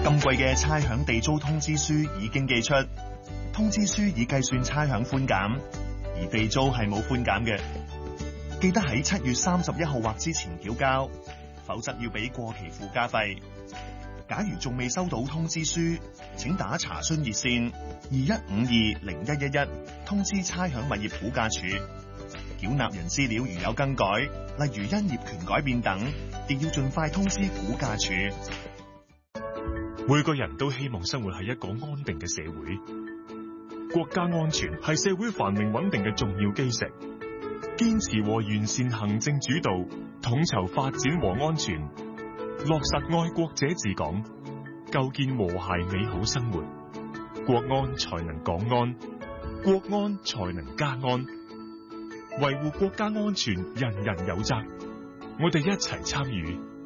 今季嘅差餉地租通知書已經寄出，通知書已計算差餉寬減，而地租係冇寬減嘅。記得喺7月31號或之前繳交，否則要俾過期附加費。假如仲未收到通知書，請打查詢熱線21520111通知差餉物業估價署。繳納人資料如有更改，例如因業權改變等，亦要盡快通知估價署。 每個人都希望生活喺一個安定嘅社會，國家安全係社會繁榮穩定嘅重要基石。堅持和完善行政主導，統籌發展和安全，落實愛國者治港，構建和諧美好生活。國安才能港安，國安才能家安。維護國家安全，人人有責。我哋一齊參與。